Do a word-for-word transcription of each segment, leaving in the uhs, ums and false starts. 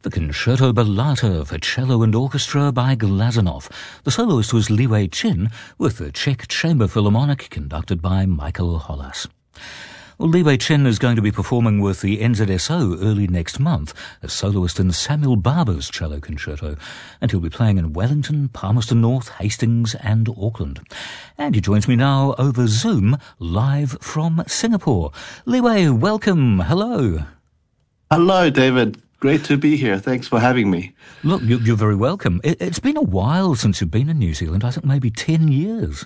The Concerto Ballata for cello and orchestra by Glazunov. The soloist was Li Wei Chin, with the Czech Chamber Philharmonic conducted by Michael Hollas. Well, Li Wei Chin is going to be performing with the N Z S O early next month as soloist in Samuel Barber's cello concerto, and he'll be playing in Wellington, Palmerston North, Hastings and Auckland. And he joins me now over Zoom, live from Singapore. Li Wei, welcome. Hello. Hello, David. Great to be here. Thanks for having me. Look, you're very welcome. It's been a while since you've been in New Zealand. I think maybe ten years.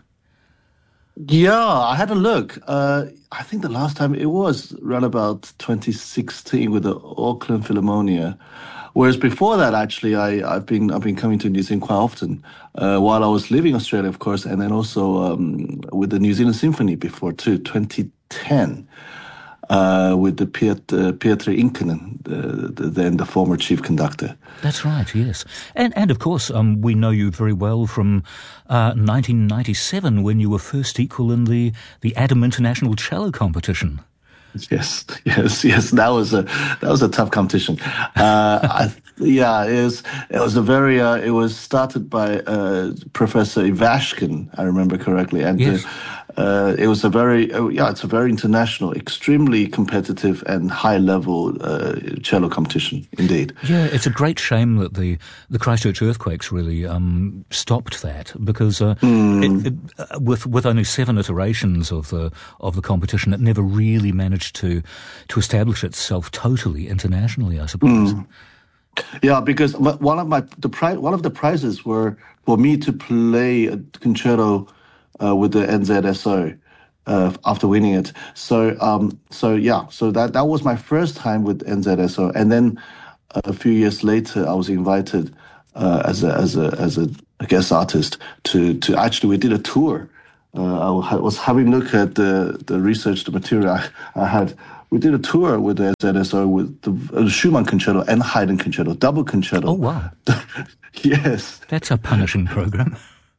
Yeah, I had a look. Uh, I think the last time it was around about twenty sixteen with the Auckland Philharmonia. Whereas before that, actually, I, I've been I've been coming to New Zealand quite often. Uh, while I was living in Australia, of course, and then also um, with the New Zealand Symphony before too, twenty ten. Uh, with the Piet, uh, Pietri Inkinen, uh, the, then the former chief conductor. That's right, yes. And, and of course, um, we know you very well from uh, nineteen ninety-seven when you were first equal in the, the Adam International Cello Competition. Yes, yes, yes. That was a that was a tough competition. Uh, I, yeah, it was it was a very uh, it was started by uh, Professor Ivashkin, I remember correctly, and yes. uh, uh, it was a very uh, yeah, it's a very international, extremely competitive and high level uh, cello competition indeed. Yeah, it's a great shame that the the Christchurch earthquakes really um, stopped that because uh, mm. it, it, uh, with with only seven iterations of the of the competition, it never really managed to to establish itself totally internationally, I suppose. Mm. Yeah, because one of my the pri- one of the prizes were for me to play a concerto uh, with the N Z S O uh, after winning it. So um, so yeah, so that that was my first time with N Z S O, and then a few years later, I was invited uh, as a as a as a guest artist to to actually we did a tour. Uh, I was having a look at the, the research, the material I, I had. We did a tour with the Z S O with the uh, Schumann concerto and Haydn concerto, double concerto. Oh, wow. Yes. That's a punishing program.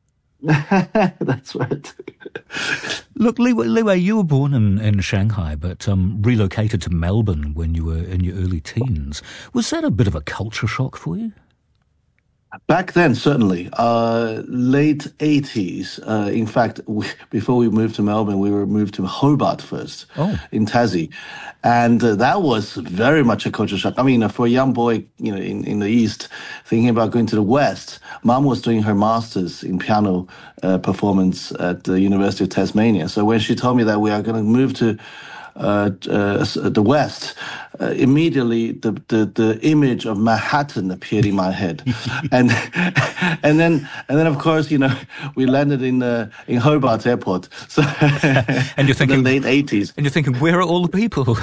That's right. Look, Li Wei, Li Wei, you were born in, in Shanghai, but um, relocated to Melbourne when you were in your early teens. Was that a bit of a culture shock for you? Back then, certainly. Uh, late eighties. Uh, in fact, we, before we moved to Melbourne, we were moved to Hobart first, oh. in Tassie. And uh, that was very much a culture shock. I mean, uh, for a young boy, you know, in, in the East, thinking about going to the West, Mom was doing her master's in piano uh, performance at the University of Tasmania. So when she told me that we are going to move to Uh, uh, the West, uh, immediately the, the, the image of Manhattan appeared in my head, and and then and then of course you know we landed in uh, in Hobart Airport. So and you're thinking the late eighties, and you're thinking, where are all the people?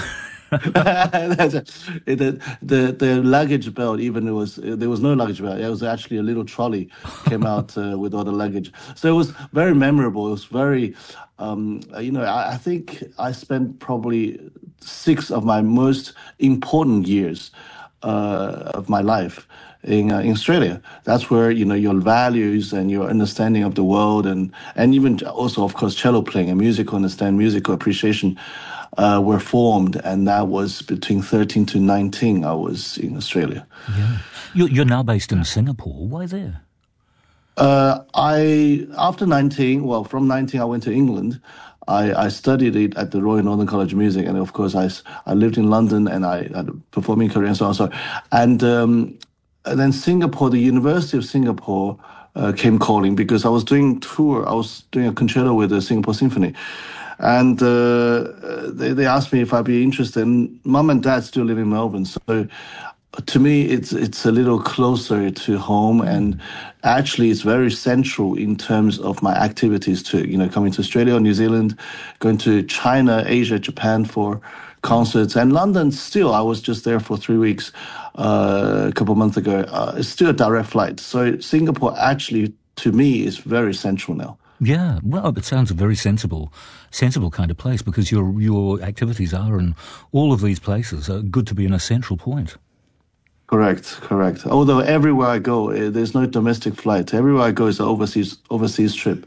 the, the the luggage belt, even it was there was no luggage belt. It was actually a little trolley came out uh, with all the luggage. So it was very memorable. It was very, um, you know, I, I think I spent probably six of my most important years uh, of my life in, uh, in Australia. That's where, you know, your values and your understanding of the world and, and even also, of course, cello playing and musical understanding, musical appreciation uh, were formed. And that was between thirteen to nineteen, I was in Australia. Yeah. You're, you're now based in Singapore. Why there? Uh, I, after nineteen, well, from nineteen, I went to England. I, I studied it at the Royal Northern College of Music. And of course, I, I lived in London and I had a performing career and so on. So, and, um, and then Singapore, the University of Singapore uh, came calling because I was doing tour. I was doing a concerto with the Singapore Symphony. And uh, they, they asked me if I'd be interested. And Mum and Dad still live in Melbourne. So to me, it's it's a little closer to home. And actually, it's very central in terms of my activities too. You know, coming to Australia, New Zealand, going to China, Asia, Japan for concerts. And London still, I was just there for three weeks uh, a couple of months ago. Uh, it's still a direct flight. So Singapore actually, to me, is very central now. Yeah, well, it sounds a very sensible, sensible kind of place because your your activities are in all of these places are good to be in a central point. Correct, correct. Although everywhere I go, eh, there's no domestic flight. Everywhere I go is an overseas overseas trip.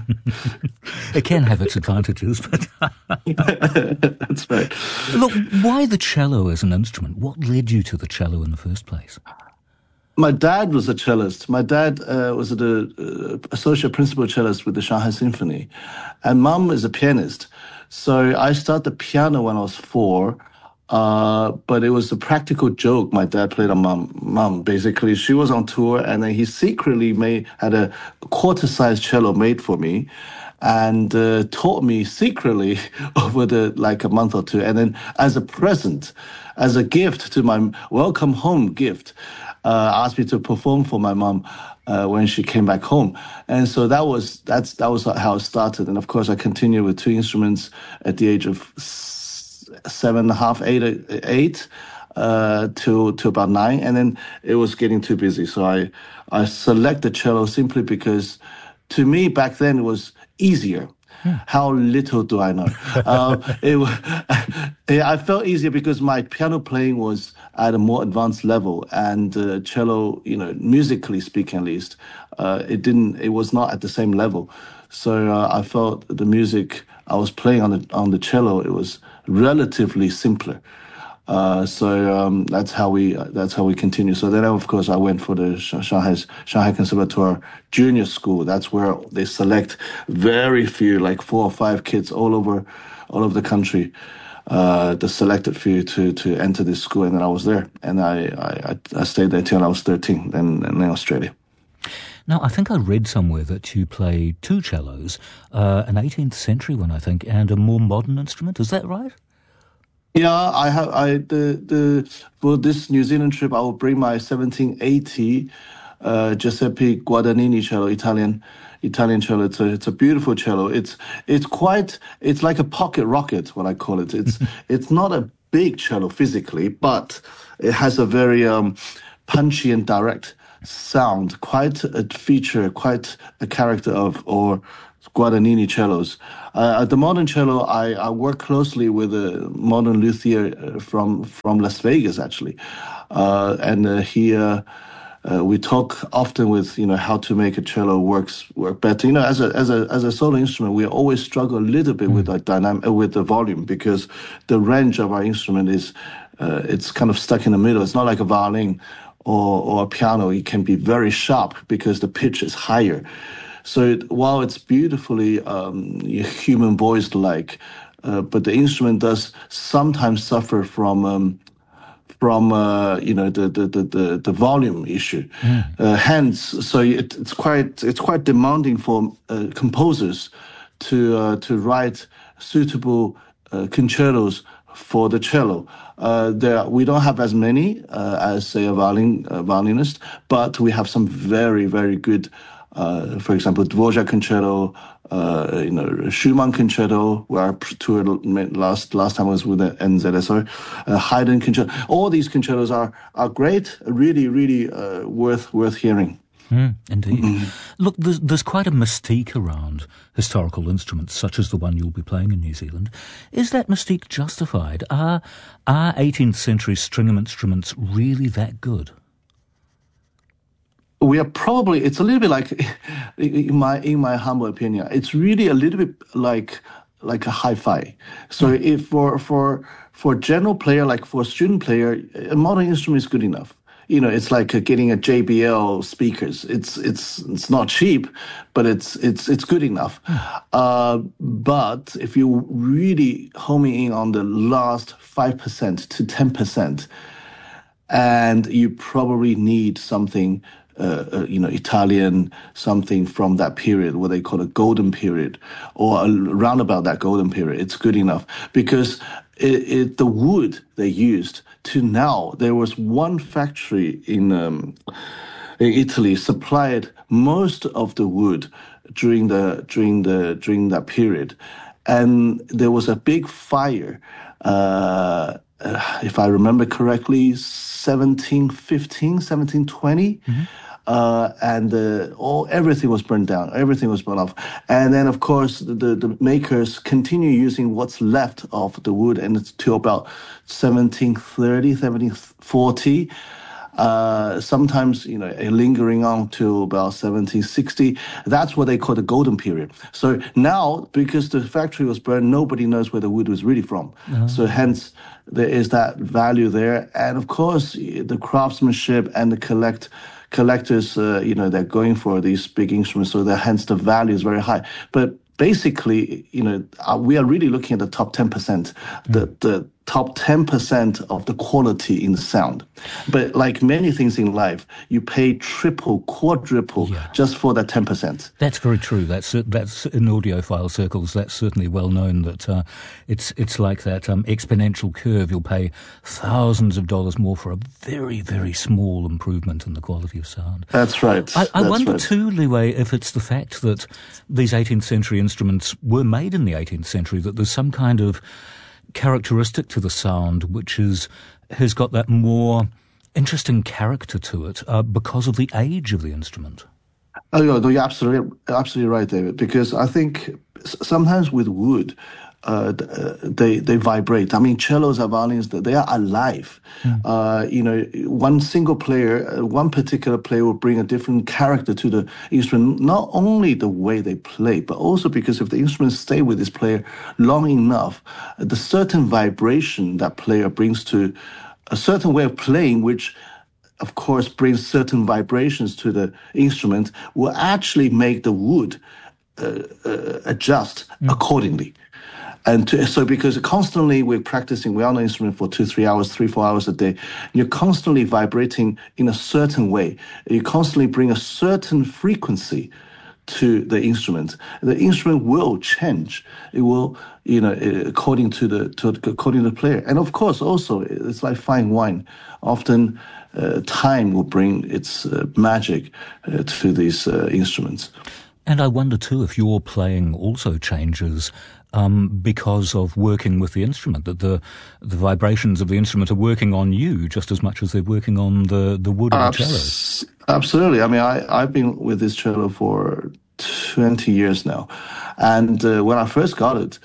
It can have its advantages, but That's right. look, why the cello as an instrument? What led you to the cello in the first place? My dad was a cellist. My dad uh, was the uh, associate principal cellist with the Shanghai Symphony, and mom is a pianist. So I started the piano when I was four. Uh, but it was a practical joke my dad played on mom. Mom, basically, she was on tour, and then he secretly made had a quarter-sized cello made for me, and uh, taught me secretly over the like a month or two. And then, as a present, as a gift to my welcome home gift, uh, asked me to perform for my mom uh, when she came back home. And so that was that's that was how it started. And of course, I continued with two instruments at the age of seven and a half, eight, eight, uh, to to about nine, and then it was getting too busy. So I I selected cello simply because, to me back then it was easier. Hmm. How little do I know? uh, it I felt easier because my piano playing was at a more advanced level, and uh, cello, you know, musically speaking at least, uh, it didn't. It was not at the same level. So uh, I felt the music I was playing on the on the cello, it was relatively simpler. Uh, so um, that's how we that's how we continue. So then, of course, I went for the Shanghai Shanghai Conservatoire Junior School. That's where they select very few, like four or five kids all over all over the country. Uh, the selected few to to enter this school, and then I was there, and I I, I stayed there till I was thirteen, then in Australia. Now, I think I read somewhere that you play two cellos, uh, an eighteenth century one, I think, and a more modern instrument. Is that right? Yeah, I have. I the the for this New Zealand trip, I will bring my seventeen eighty uh, Giuseppe Guadagnini cello, Italian Italian cello. It's a it's a beautiful cello. It's it's quite it's like a pocket rocket, what I call it. It's it's not a big cello physically, but it has a very um, punchy and direct sound, quite a feature, quite a character of or Guadagnini cellos. Uh, at the modern cello, I, I work closely with a modern luthier from from Las Vegas, actually, uh, and uh, he uh, uh, we talk often with you know how to make a cello works work better. You know, as a as a as a solo instrument, we always struggle a little bit mm. with our dynamic uh, with the volume, because the range of our instrument is uh, it's kind of stuck in the middle. It's not like a violin or or a piano. It can be very sharp because the pitch is higher. So it, while it's beautifully um, human voice-like, uh, but the instrument does sometimes suffer from um, from uh, you know the the, the, the volume issue. Mm. Uh, hence, so it, it's quite it's quite demanding for uh, composers to uh, to write suitable uh, concertos for the cello. Uh, there we don't have as many uh, as say a violin a violinist, but we have some very very good. Uh, for example, Dvorak concerto, uh, you know, Schumann concerto, where I toured last last time I was with the N Z S O, uh, Haydn concerto. All these concertos are are great, really, really uh, worth worth hearing. Mm, indeed. Mm. Look, there's, there's quite a mystique around historical instruments, such as the one you'll be playing in New Zealand. Is that mystique justified? Are are eighteenth century string instruments really that good? We are probably, it's a little bit like, in my in my humble opinion, it's really a little bit like like a hi-fi. So mm. if for for for a general player, like for a student player, a modern instrument is good enough. You know, it's like getting a J B L speakers. It's it's it's not cheap, but it's it's it's good enough. Mm. Uh, but if you really homing in on the last five percent to ten percent, and you probably need something. Uh, uh, you know, Italian, something from that period, what they call a golden period, or around about that golden period, it's good enough. Because it, it, the wood they used to now, there was one factory in, um, in Italy supplied most of the wood during the during the during that period, and there was a big fire. Uh, uh, if I remember correctly, seventeen fifteen, seventeen twenty. Mm-hmm. Uh, and uh, all everything was burned down. Everything was burned off. And then, of course, the, the, the makers continue using what's left of the wood, and it's till about seventeen thirty, seventeen forty. Uh, sometimes, you know, lingering on to about seventeen sixty. That's what they call the golden period. So now, because the factory was burned, nobody knows where the wood was really from. Uh-huh. So hence, there is that value there. And of course, the craftsmanship and the collect collectors, uh, you know, they're going for these big instruments, so that hence the value is very high. But basically, you know, uh, we are really looking at the top ten percent, mm. the, the top ten percent of the quality in the sound. But like many things in life, you pay triple, quadruple yeah. just for that ten percent. That's very true. That's that's in audiophile circles. That's certainly well known that uh, it's it's like that um, exponential curve. You'll pay thousands of dollars more for a very, very small improvement in the quality of sound. That's right. I, I That's wonder right. too, Liwei, if it's the fact that these eighteenth century instruments were made in the eighteenth century, that there's some kind of characteristic to the sound which is has got that more interesting character to it uh, because of the age of the instrument. Oh, no, you're absolutely, absolutely right, David, because I think sometimes with wood, Uh, they they vibrate. I mean, cellos and violins, they are alive. Mm. Uh, you know, one single player, one particular player will bring a different character to the instrument, not only the way they play, but also because if the instruments stay with this player long enough, the certain vibration that player brings to a certain way of playing, which of course brings certain vibrations to the instrument, will actually make the wood uh, uh, adjust mm. accordingly. And to, so because constantly we're practicing, we're on the instrument for two, three hours, three, four hours a day, you're constantly vibrating in a certain way. You constantly bring a certain frequency to the instrument. The instrument will change. It will, you know, according to the, to, according to the player. And of course, also, it's like fine wine. Often uh, time will bring its uh, magic uh, to these uh, instruments. And I wonder too if your playing also changes um, because of working with the instrument, that the the vibrations of the instrument are working on you just as much as they're working on the, the wood of the Abs- cello. Absolutely. I mean, I, I've been with this cello for twenty years now. And uh, when I first got it,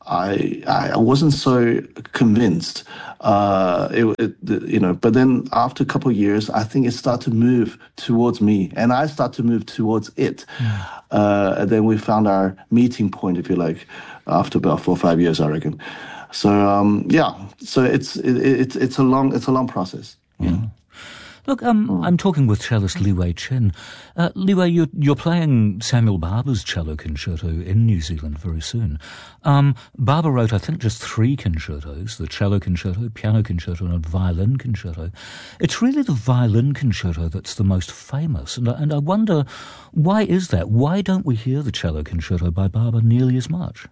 I I wasn't so convinced. Uh, it, it, you know, but then after a couple of years, I think it started to move towards me, and I started to move towards it. Mm. Uh, and then we found our meeting point, if you like, after about four or five years, I reckon. So um, yeah, so it's it, it, it's a long it's a long process. Yeah. Mm. Look, um, mm. I'm talking with cellist Liwei Chen. Uh, Liwei, you're, you're playing Samuel Barber's cello concerto in New Zealand very soon. Um, Barber wrote, I think, just three concertos, the cello concerto, piano concerto, and a violin concerto. It's really the violin concerto that's the most famous, and, and I wonder, why is that? Why don't we hear the cello concerto by Barber nearly as much?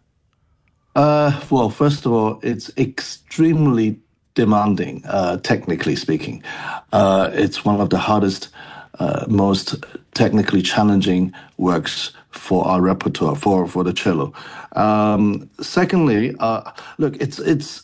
Uh, well, first of all, it's extremely demanding, uh, technically speaking. Uh, it's one of the hardest, uh, most technically challenging works for our repertoire, for, for the cello. Um, secondly, uh, look, it's, it's,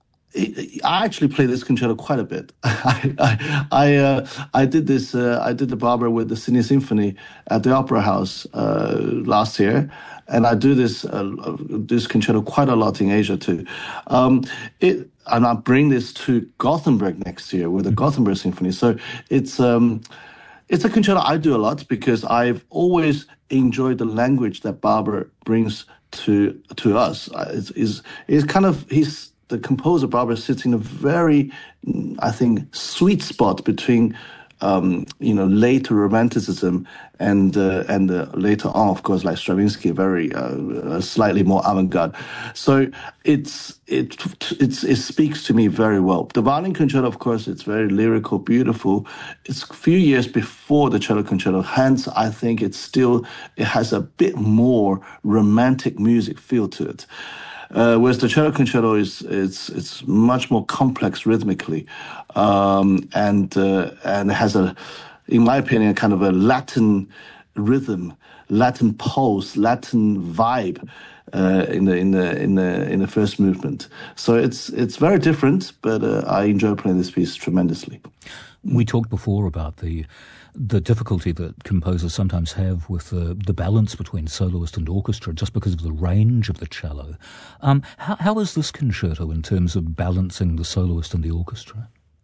it, I actually play this concerto quite a bit. I, I, I, uh, I did this, uh, I did the Barber with the Sydney Symphony at the Opera House, uh, last year. And I do this, uh, this concerto quite a lot in Asia too. Um, it, And I bring this to Gothenburg next year with the Gothenburg Symphony. So it's um, it's a concerto I do a lot because I've always enjoyed the language that Barber brings to to us. It's, it's, it's kind of, he's, the composer Barber sits in a very, I think, sweet spot between Um, you know, later Romanticism and uh, and uh, later on, of course, like Stravinsky, very uh, slightly more avant-garde. So it's it it's it speaks to me very well. The violin concerto, of course, it's very lyrical, beautiful. It's a few years before the cello concerto, hence I think it's still it has a bit more romantic music feel to it. Uh, whereas the cello concerto is it's it's much more complex rhythmically, um, and uh, and has a, in my opinion, kind of a Latin rhythm, Latin pulse, Latin vibe uh, in the in the in the in the first movement. So it's it's very different, but uh, I enjoy playing this piece tremendously. We talked before about the the difficulty that composers sometimes have with the, the balance between soloist and orchestra just because of the range of the cello. Um, how, how is this concerto in terms of balancing the soloist and the orchestra?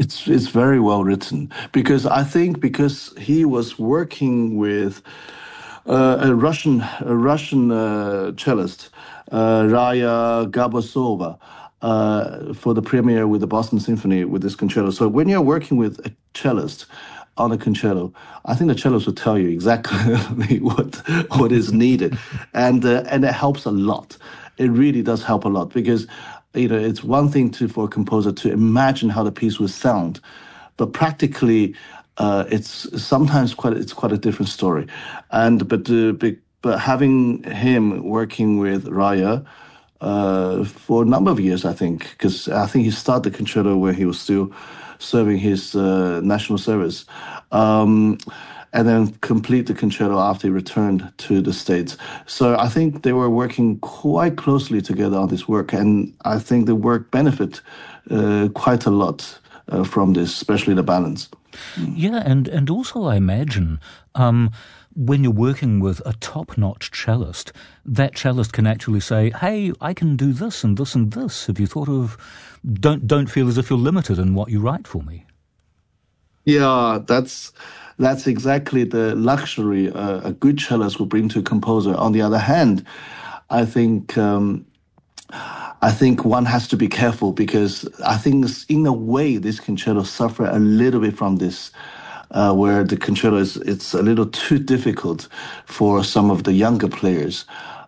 It's it's very well written because I think because he was working with uh, a Russian a Russian uh, cellist, uh, Raya Gabasova, uh, for the premiere with the Boston Symphony with this concerto. So when you're working with a cellist on a concerto, I think the cellist will tell you exactly what what is needed, and uh, and it helps a lot. It really does help a lot because you know it's one thing to for a composer to imagine how the piece would sound, but practically uh, it's sometimes quite it's quite a different story, and but uh, but, but having him working with Raya. Uh, for a number of years, I think, because I think he started the concerto where he was still serving his uh, national service, um, and then complete the concerto after he returned to the States. So I think they were working quite closely together on this work, and I think the work benefit uh, quite a lot uh, from this, especially the balance. Yeah, and, and also I imagine um, when you're working with a top-notch cellist, that cellist can actually say, hey, I can do this and this and this. Have you thought of... Don't don't feel as if you're limited in what you write for me. Yeah, that's that's exactly the luxury uh, a good cellist will bring to a composer. On the other hand, I think... Um, I think one has to be careful because I think in a way this concerto suffer a little bit from this, uh, where the concerto is it's a little too difficult for some of the younger players.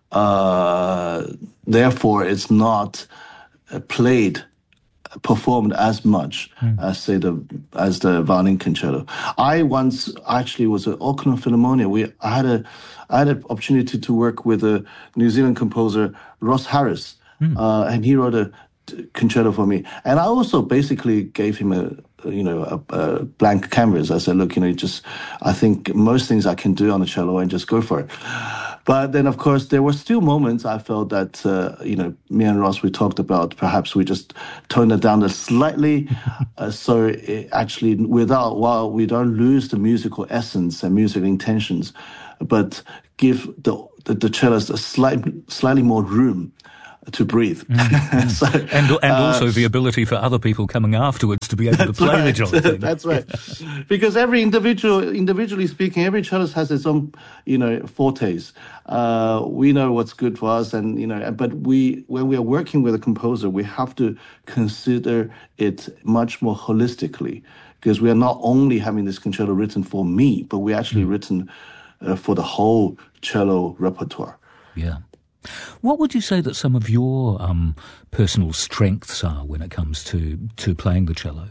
Uh, therefore, it's not uh, played, performed as much mm. as say the as the violin concerto. I once actually was at Auckland Philharmonia. We I had a I had an opportunity to work with a New Zealand composer, Ross Harris. Mm. Uh, and he wrote a concerto for me. And I also basically gave him a, you know, a, a blank canvas. I said, look, you know, just, I think most things I can do on the cello and just go for it. But then, of course, there were still moments I felt that, uh, you know, me and Ross, we talked about perhaps we just toned it down slightly. uh, so it actually, without, while we don't lose the musical essence and musical intentions, but give the, the, the cellist a slight, slightly more room to breathe. Mm-hmm. so, and and uh, also the ability for other people coming afterwards to be able to play right. the job. That's right. Because every individual, individually speaking, every cellist has its own, you know, fortes. Uh, we know what's good for us, and you know, but we, when we are working with a composer, we have to consider it much more holistically, because we are not only having this concerto written for me, but we're actually mm. written uh, for the whole cello repertoire. Yeah. What would you say that some of your um, personal strengths are when it comes to, to playing the cello?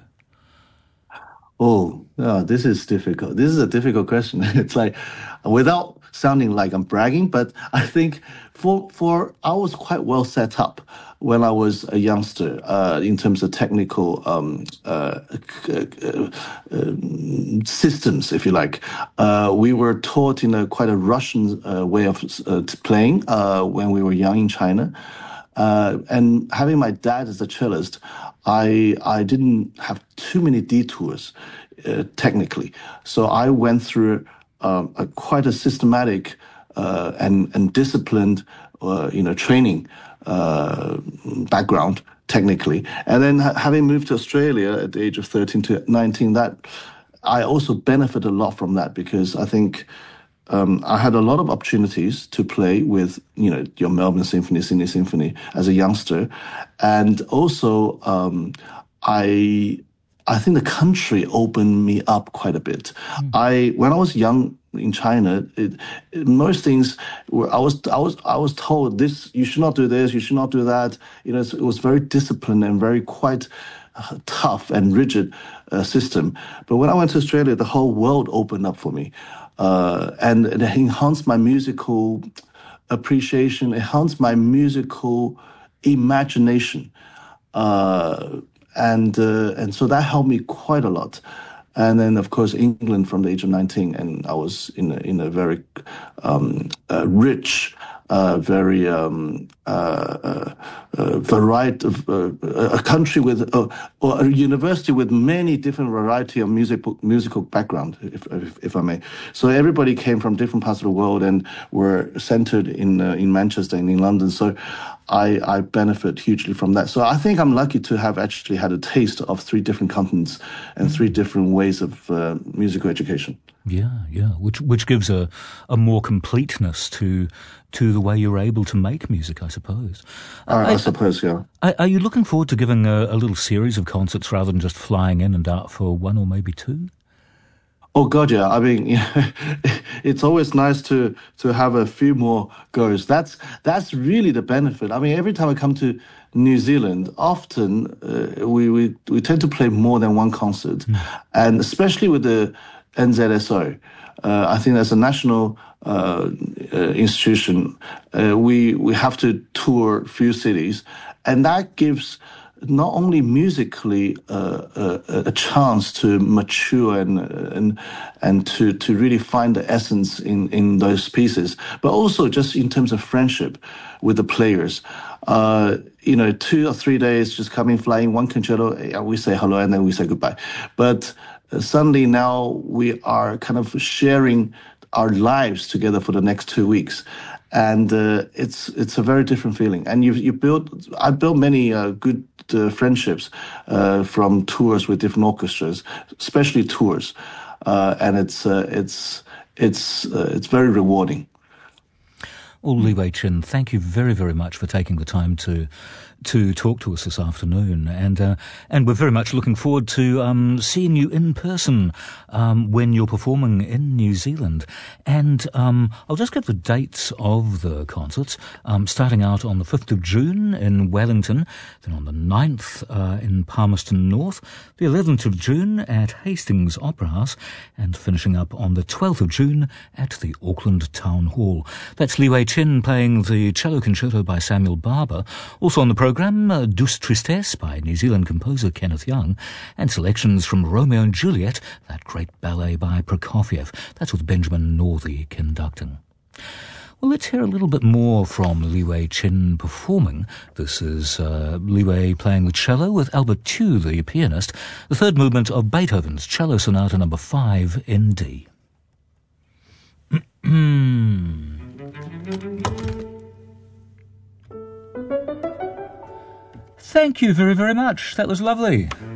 Oh, oh, this is difficult. This is a difficult question. It's like, without sounding like I'm bragging, but I think for for I was quite well set up when I was a youngster uh, in terms of technical um, uh, uh, uh, systems, if you like. Uh, we were taught in a quite a Russian uh, way of uh, playing uh, when we were young in China. Uh, and having my dad as a cellist, I I didn't have too many detours uh, technically. So I went through uh, a, quite a systematic uh, and and disciplined uh, you know training uh, background technically. And then ha- having moved to Australia at the age of thirteen to nineteen, that I also benefited a lot from that because I think. Um, I had a lot of opportunities to play with, you know, your Melbourne Symphony, Sydney Symphony as a youngster, and also um, I, I think the country opened me up quite a bit. Mm. I when I was young in China, it, it, most things were I was I was I was told this you should not do this, you should not do that. You know, it was very disciplined and very quite. Uh, tough and rigid uh, system. But when I went to Australia, the whole world opened up for me. Uh, and it enhanced my musical appreciation, enhanced my musical imagination. Uh, and uh, and so that helped me quite a lot. And then, of course, England from the age of nineteen, and I was in a, in a very um, uh, rich, uh, very um, uh, uh, uh, variety of uh, a country with uh, or a university with many different variety of music musical background, if, if if I may. So everybody came from different parts of the world and were centered in uh, in Manchester and in London. So I, I benefit hugely from that. So I think I'm lucky to have actually had a taste of three different continents and three different ways of uh, musical education. Yeah, yeah, which which gives a, a more completeness to to the way you're able to make music, I suppose. I, I, I suppose, yeah. Are, are you looking forward to giving a, a little series of concerts rather than just flying in and out for one or maybe two? Oh God, yeah. I mean, yeah, it's always nice to to have a few more goes. That's that's really the benefit. I mean, every time I come to New Zealand, often uh, we, we we tend to play more than one concert, mm. and especially with the N Z S O, uh, I think as a national uh, uh, institution, uh, we we have to tour a few cities, and that gives not only musically uh, a, a chance to mature and and and to, to really find the essence in, in those pieces, but also just in terms of friendship with the players. Uh, you know, two or three days just coming, flying one concerto, we say hello and then we say goodbye. But uh, suddenly now we are kind of sharing our lives together for the next two weeks. And uh, it's it's a very different feeling. And you you build I built many uh, good uh, friendships uh, from tours with different orchestras, especially tours, uh, and it's uh, it's it's uh, it's very rewarding. Well, Li Wei Chin, thank you very very much for taking the time to to talk to us this afternoon, and uh, and we're very much looking forward to um, seeing you in person um, when you're performing in New Zealand. And um, I'll just give the dates of the concerts, um, starting out on the fifth of June in Wellington, then on the ninth uh, in Palmerston North, the eleventh of June at Hastings Opera House, and finishing up on the twelfth of June at the Auckland Town Hall. That's Li Wei Chin playing the cello concerto by Samuel Barber. Also on the programme, Uh, Douce Tristesse by New Zealand composer Kenneth Young, and selections from Romeo and Juliet, that great ballet by Prokofiev. That's with Benjamin Northey conducting. Well, let's hear a little bit more from Li Wei Chin performing. This is uh, Li Wei playing the cello with Albert Tew, the pianist, the third movement of Beethoven's Cello Sonata number five in D. Thank you very, very much. That was lovely.